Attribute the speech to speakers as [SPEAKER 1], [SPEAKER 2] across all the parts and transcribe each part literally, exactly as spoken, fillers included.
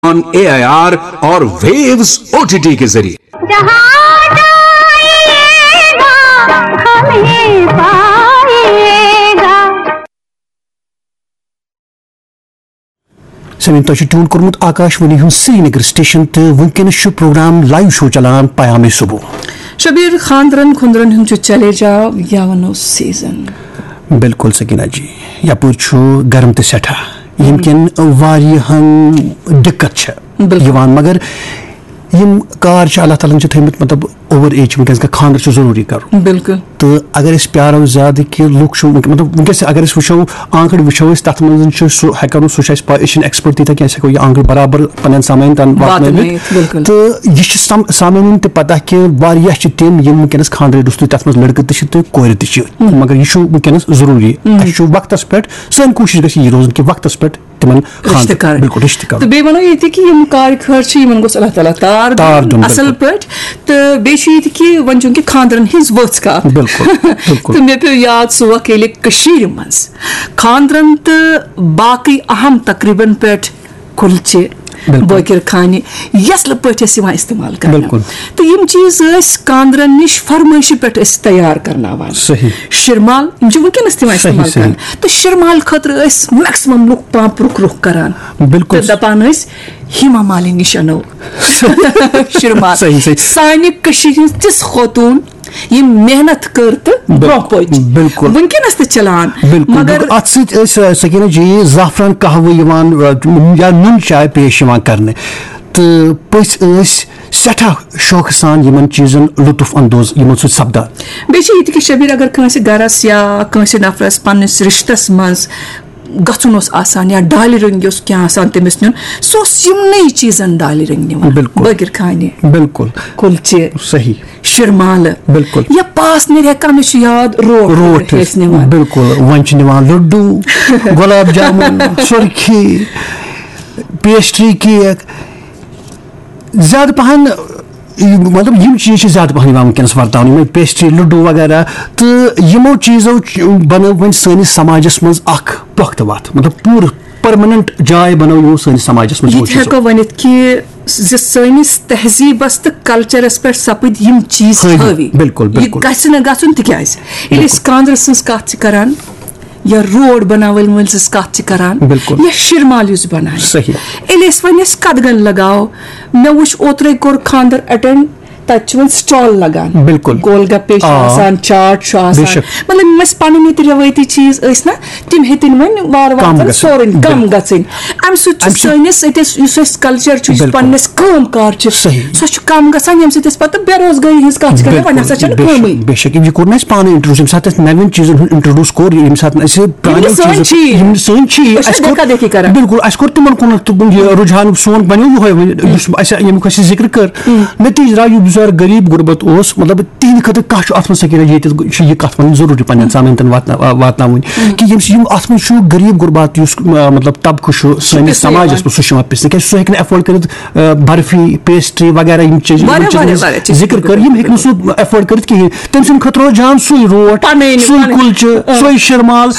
[SPEAKER 1] On A I R और waves O T T के जरिए।
[SPEAKER 2] समीन तो ट्यून कोर्मुत आकाशवाणी हूं श्रीनगर स्टेशन तो वुनकस प्रोग्राम लाइव शो चलान पयामे सुबह
[SPEAKER 3] शबीर खानदरन खुंदरन हम चले जाओ या वनो सीजन
[SPEAKER 2] बिल्कुल सकीना जी यपुर गर्म तो सठा यमकन वारियाहन दिक्कत यवान मगर यम कार अल्लाह ताला थमित मतलब ओवर एज वनकस का खानर जरूरी कर
[SPEAKER 3] बिल्कुल तो
[SPEAKER 2] अगर प्यारो ज्यादा कि लुक मतलब वनकस अगर वो आंकड़ वो तथ मज सह हेको सह एक्सपर्ट तीत कि हेको यह आंकड़ बराबर पन सामान तन वात तो यह सामान तो पता कि वारियाह तम यम वनकस खानर रुस्तु तथ मज लड़के तो कोर त मगर यह वनकस जरूरी वक्त पे सन कोशिश गई रोजन कि वक्त पे तिमन बिल्कुल रिश्ते कर
[SPEAKER 3] तो वनो ये कि यम कार खर्च गोस अल्लाह ताला तार तार असल पे तो बे कि वन कि खानदरन हिज वच का तो मे पे याद सह वक्त ये कशीर मज खानदरन तो बाकी अहम तकरीबन पे कुलचे बकर खाने यसल पे इस्तेमाल कर तो यम चीज कांदरन निश फरमाइश पे तैयार करना शिरमाल वनकस तम इस्तेमाल कर तो शिरमाल खतर मैक्सिमम लुक पाप रुख रुख करान बिल्कुल दपान हिमा मालिनी निश अनो शिरमाल सानि तिस खोतून ये मेहनत कर तो
[SPEAKER 2] बिल्कुल
[SPEAKER 3] वनकस तो चलान
[SPEAKER 2] मगर अत सकीना जी ज़ाफ़रान कहवे या नुन चाय पेश करने तो पस सठा शौक सान यमन चीजन लुत्फ अंदोज यमन सु सपदा
[SPEAKER 3] बेची कि शबीर अगर कंस गरस या कंस नफरस पन्निस रिश्तस मज गचुन आसान या डाली रंग क्या आसान तमिस नुन सह यमन चीजन डाली रंग बगर खाने
[SPEAKER 2] बिल्कुल
[SPEAKER 3] कुलचे
[SPEAKER 2] सही
[SPEAKER 3] शिरमाल
[SPEAKER 2] बिल्कुल
[SPEAKER 3] या पास नहीं रहा मे याद रोट
[SPEAKER 2] रोट बिल्कुल वन लड्डू गुलाब जामुन सुर्खी पेस्ट्री केक ज्यादा पहन मतलब यम चीज ज्यादा पहन वनकस वर्तान पेस्ट्री लड्डू वगैरह तो यमो चीजों बनो वन सैनिस समाजस मज पुख्त वत मतलब पूरा परमानेंट जाय बनो यो सैनिस समाजस मज
[SPEAKER 3] हेको वनित कि सैनिस तहजीबस तो कल्चरस पे सपद यम चीज हावी
[SPEAKER 2] बिल्कुल बिल्कुल
[SPEAKER 3] गसन गसन तिकाज ये कांदर सज कथ करान या रोड बनावल वल सज कथ करान या शिरमाल युस बनाए
[SPEAKER 2] सही
[SPEAKER 3] एले वनिस कदगन लगाओ मे वुच ओत्रे कोर खानदर अटेंड तवन स्टॉल लगान
[SPEAKER 2] बिल्कुल
[SPEAKER 3] गोलगप्पे आसान चाट मतलब मस पन रवायती चीज ना तम हेतन वन वार वार सोरन कम गन अम सस कल्चर पन्नस काम कार सह कम गसान यम सत बेरोजगारी हज कथ कर वन हसा कमी
[SPEAKER 2] बेशक यह कोर पान इंट्रोड्यूस यम सात नवीन चीजन इंट्रोड्यूस कोर यम सात बिल्कुल अस कोर तिमन कुन रुझान सोन बनो यमुक जिक्र कर नतीज राव गरीब गुरबत ओस मतलब तिहद खतर कह अत सकीना ये कथ वन जरूरी पन्न सामान तन वात कि यम अत मज गरीब गुरबत मतलब तबक सैनिस समाजस मज सह पिसने क्या सह हेक एफोर्ड कर बर्फी पेस्ट्री वगैरह यम चीज जिक्र कर यम हेक सह एफोर्ड कर कहें तम सद खतर रोज जान सुई रोट सुई कुलचे सुई शिरमाल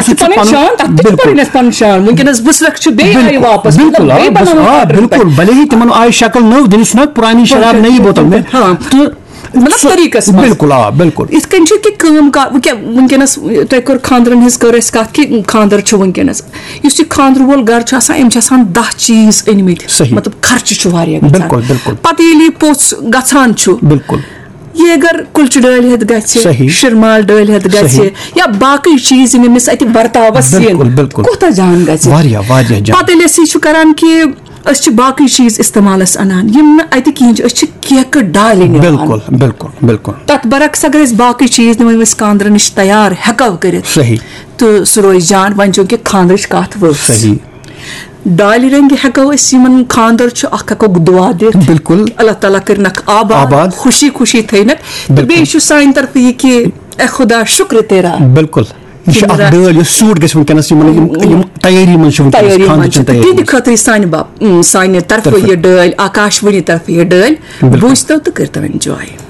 [SPEAKER 2] बिल्कुल भले ही तिमन आय शक्ल नव दिन पुरानी शराब नई बोतल में
[SPEAKER 3] तो मतलब तरीकस
[SPEAKER 2] बिल्कुल आ बिल्कुल
[SPEAKER 3] इस कंचे के काम का क्या वनकस तय कर खानदरन हिज कर कथ कि खानदर छ वनकस युस खानदर वोल घर छ आसान एम छ आसान दह चीज अनमित मतलब खर्च छ वारिया
[SPEAKER 2] बिल्कुल बिल्कुल
[SPEAKER 3] पत येली पोस गछान छ
[SPEAKER 2] बिल्कुल
[SPEAKER 3] ये अगर कुलच डाल हेत गछे शिरमाल डाल हेत गछे या बाकी चीज यमिस अति बर्तावस
[SPEAKER 2] बिल्कुल
[SPEAKER 3] कोता जान गछे
[SPEAKER 2] वारिया वारिया जान
[SPEAKER 3] पत येली सी छ करान कि अस बाकी चीज इस्तेमाल अनान यम अति कहें केक डाल
[SPEAKER 2] बिल्कुल बिल्कुल बिल्कुल
[SPEAKER 3] तथ बरक्स अगर बाकी चीज निम कांदर नश तैयार हेको कर
[SPEAKER 2] सही
[SPEAKER 3] तो सह रोज जान वन चूंकि खानदर कथ वो
[SPEAKER 2] सही
[SPEAKER 3] डाल रंग हेको यमन खानदर हेको दुआ दित
[SPEAKER 2] बिल्कुल
[SPEAKER 3] अल्लाह ताला करनक आबाद खुशी खुशी थनक तो बे सान तरफ यह कि खुदा शुक्र तेरा
[SPEAKER 2] बिल्कुल डाल सूट गस तैयारी मज
[SPEAKER 3] खतर सान सान तरफ यह डाल आकाशवाणी तरफ यह डाल बूझतो तो करतो एंजॉय।